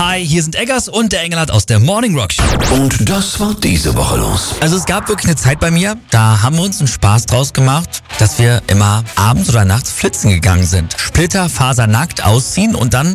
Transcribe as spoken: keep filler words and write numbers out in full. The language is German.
Hi, hier sind Eggers und der Engelhardt aus der Morning Rock Show. Und das war diese Woche los. Also es gab wirklich eine Zeit bei mir, da haben wir uns einen Spaß draus gemacht, dass wir immer abends oder nachts flitzen gegangen sind. Splitterfasernackt ausziehen und dann